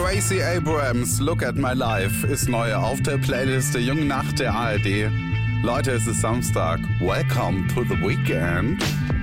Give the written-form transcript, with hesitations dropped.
Gracie Abrams, Look at My Life, ist neu auf der Playliste Jung Nacht der ARD. Leute, es ist Samstag. Welcome to the weekend.